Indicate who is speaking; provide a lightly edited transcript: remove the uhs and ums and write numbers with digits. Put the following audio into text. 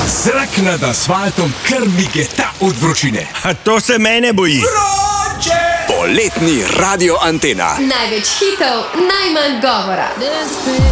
Speaker 1: Zrak nad asfaltom kar migeta od vročine.
Speaker 2: A to se mene boji.
Speaker 1: Vroče!
Speaker 3: Poletni Radio Antena.
Speaker 4: Največ hitov, najmanj govora.